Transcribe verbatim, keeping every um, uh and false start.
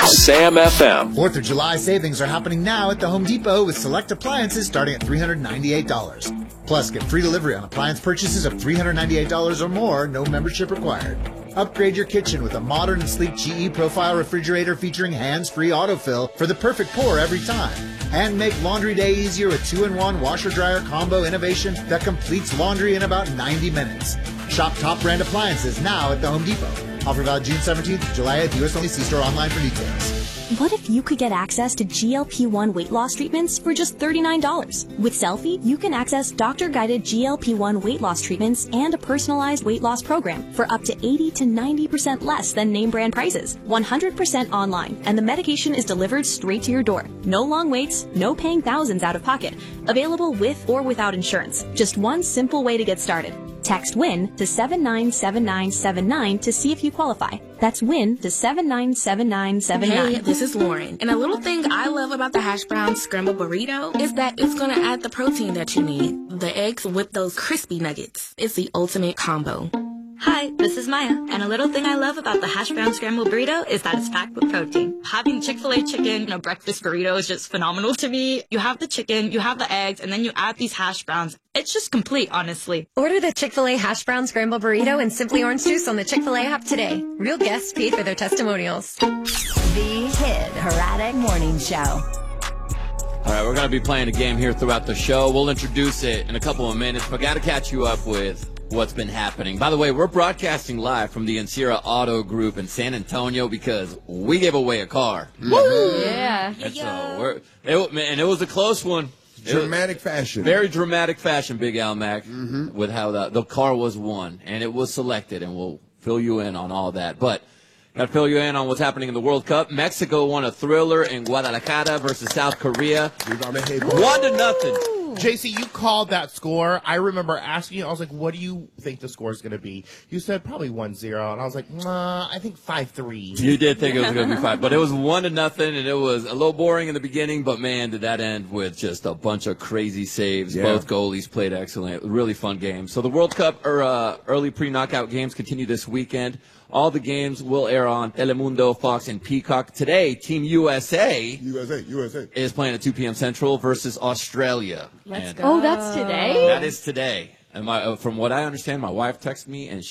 Sam F M. fourth of July savings are happening now at the Home Depot with select appliances starting at three hundred ninety-eight dollars. Plus, get free delivery on appliance purchases of three hundred ninety-eight dollars or more, no membership required. Upgrade your kitchen with a modern and sleek G E Profile refrigerator featuring hands-free autofill for the perfect pour every time. And make laundry day easier with two in one washer-dryer combo innovation that completes laundry in about ninety minutes. Shop top brand appliances now at the Home Depot. Offer valid June seventeenth to July eighth. U S only. See store online for details. What if you could get access to G L P one weight loss treatments for just thirty-nine dollars? With Selfie, you can access doctor-guided G L P one weight loss treatments and a personalized weight loss program for up to eighty to ninety percent less than name brand prices. one hundred percent online, and the medication is delivered straight to your door. No long waits, no paying thousands out of pocket. Available with or without insurance. Just one simple way to get started. Text WIN to seven nine seven nine seven nine to see if you qualify. That's WIN to seven nine seven nine seven nine. Hey, this is Lauren. And a little thing I love about the hash brown scrambled burrito is that it's going to add the protein that you need. The eggs with those crispy nuggets. It's the ultimate combo. Hi, this is Maya, and a little thing I love about the hash brown scrambled burrito is that it's packed with protein. Having Chick-fil-A chicken in a breakfast burrito is just phenomenal to me. You have the chicken, you have the eggs, and then you add these hash browns. It's just complete, honestly. Order the Chick-fil-A hash brown scrambled burrito and Simply Orange Juice on the Chick-fil-A app today. Real guests paid for their testimonials. The Kid Herodic Morning Show. All right, we're going to be playing a game here throughout the show. We'll introduce it in a couple of minutes, but got to catch you up with what's been happening. By the way, we're broadcasting live from the Encira Auto Group in San Antonio because we gave away a car. Mm-hmm. Woo! Yeah. And so we're, it, and it was a close one. Dramatic fashion. Very dramatic fashion, Big Al Mac, mm-hmm. with how the, the car was won, and it was selected, and we'll fill you in on all that. But got to fill you in on what's happening in the World Cup. Mexico won a thriller in Guadalajara versus South Korea. One to nothing. J C, you called that score. I remember asking you, I was like, what do you think the score is going to be? You said probably one zero, and I was like, nah, I think five three. You did think it was going to be five, but it was one to nothing, and it was a little boring in the beginning, but man, did that end with just a bunch of crazy saves. Yeah. Both goalies played excellent. Really fun game. So the World Cup or uh, early pre-knockout games continue this weekend. All the games will air on Telemundo, Fox, and Peacock. Today, Team U S A, U S A, U S A is playing at two p.m. Central versus Australia. Let's and go. Oh, that's today? That is today. And my, uh, from what I understand, my wife texted me, and